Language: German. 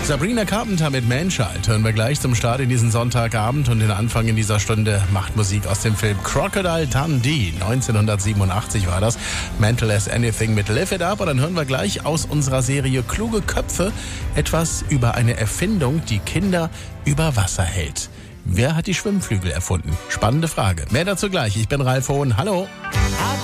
Sabrina Carpenter mit Man-Child hören wir gleich zum Start in diesen Sonntagabend und den Anfang in dieser Stunde macht Musik aus dem Film Crocodile Dundee. 1987 war das. Mental as Anything mit Live It Up. Und dann hören wir gleich aus unserer Serie Kluge Köpfe etwas über eine Erfindung, die Kinder über Wasser hält. Wer hat die Schwimmflügel erfunden? Spannende Frage. Mehr dazu gleich. Ich bin Ralf Hohn. Hallo.